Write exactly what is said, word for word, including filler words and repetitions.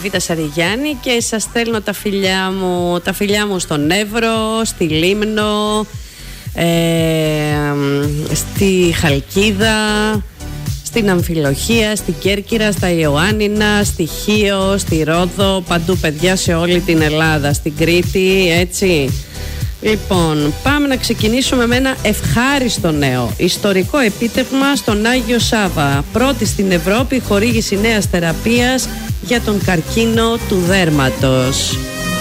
Β' Σαριγιάννη και σας στέλνω τα φιλιά μου, τα φιλιά μου στον Εύρο, στη Λίμνο, ε, στη Χαλκίδα, στην Αμφιλοχία, στη Κέρκυρα, στα Ιωάννινα, στη Χίο, στη Ρόδο, παντού παιδιά σε όλη την Ελλάδα, στην Κρήτη, έτσι. Λοιπόν, πάμε να ξεκινήσουμε με ένα ευχάριστο νέο. Ιστορικό επίτευγμα στον Άγιο Σάβα. Πρώτη στην Ευρώπη χορήγηση νέας θεραπείας για τον καρκίνο του δέρματος.